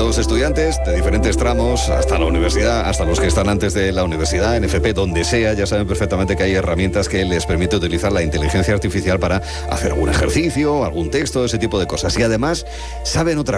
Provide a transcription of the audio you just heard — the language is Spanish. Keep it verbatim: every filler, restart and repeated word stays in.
Los estudiantes de diferentes tramos, hasta la universidad, hasta los que están antes de la universidad, en F P, donde sea, ya saben perfectamente que hay herramientas que les permiten utilizar la inteligencia artificial para hacer algún ejercicio, algún texto, ese tipo de cosas. Y además, saben otra